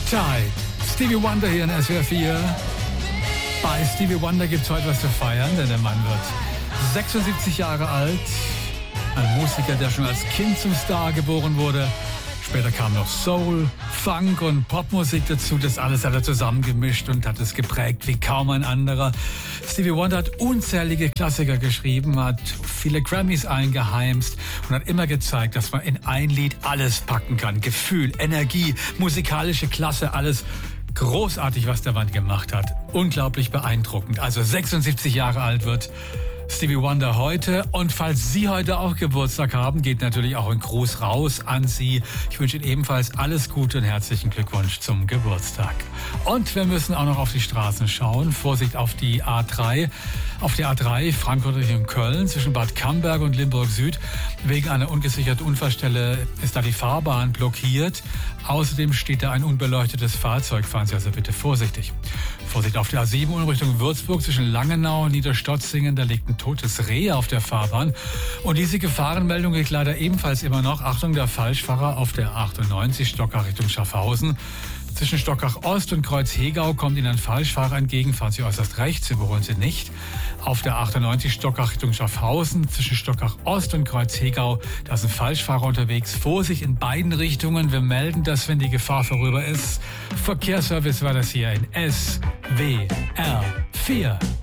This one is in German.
Riptide. Stevie Wonder hier in SWR 4. Bei Stevie Wonder gibt's heute was zu feiern, denn der Mann wird 76 Jahre alt. Ein Musiker, der schon als Kind zum Star geboren wurde. Später kam noch Soul, Funk und Popmusik dazu. Das alles hat er zusammengemischt und hat es geprägt wie kaum ein anderer. Stevie Wonder hat unzählige Klassiker geschrieben, hat viele Grammys eingeheimst und hat immer gezeigt, dass man in ein Lied alles packen kann. Gefühl, Energie, musikalische Klasse, alles großartig, was der Mann gemacht hat. Unglaublich beeindruckend. Also 76 Jahre alt wird Stevie Wonder heute. Und falls Sie heute auch Geburtstag haben, geht natürlich auch ein Gruß raus an Sie. Ich wünsche Ihnen ebenfalls alles Gute und herzlichen Glückwunsch zum Geburtstag. Und wir müssen auch noch auf die Straßen schauen. Vorsicht auf die A3. Auf der A3 Frankfurt Richtung Köln zwischen Bad Camberg und Limburg Süd. Wegen einer ungesicherten Unfallstelle ist da die Fahrbahn blockiert. Außerdem steht da ein unbeleuchtetes Fahrzeug. Fahren Sie also bitte vorsichtig. Vorsicht auf der A7 in Richtung Würzburg zwischen Langenau und Niederstotzingen. Da liegt ein totes Reh auf der Fahrbahn. Und diese Gefahrenmeldung gilt leider ebenfalls immer noch. Achtung, der Falschfahrer auf der 98 Stockach Richtung Schaffhausen. Zwischen Stockach Ost und Kreuz Hegau kommt Ihnen ein Falschfahrer entgegen. Fahren Sie äußerst rechts, überholen Sie nicht. Auf der 98 Stockach Richtung Schaffhausen, zwischen Stockach Ost und Kreuz Hegau, da ist ein Falschfahrer unterwegs. Vorsicht in beiden Richtungen. Wir melden das, wenn die Gefahr vorüber ist. Verkehrsservice war das hier in SWR 4.